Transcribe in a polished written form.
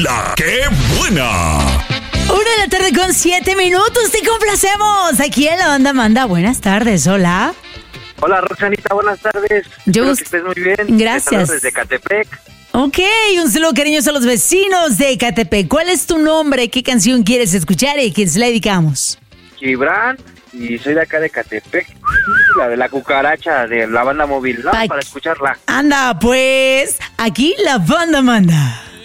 La que buena. 1:07 p.m. Te complacemos. Aquí en la banda manda. Buenas tardes, hola. Hola, Roxanita, buenas tardes. Espero que estés muy bien. Gracias. Te saludo desde Ecatepec. Ok, un saludo cariñoso a los vecinos de Ecatepec. ¿Cuál es tu nombre? ¿Qué canción quieres escuchar y a quién se la dedicamos? Gibran, y soy de acá de Ecatepec. La de la cucaracha de la banda móvil, ¿no? Para escucharla. Anda, pues, aquí la banda manda.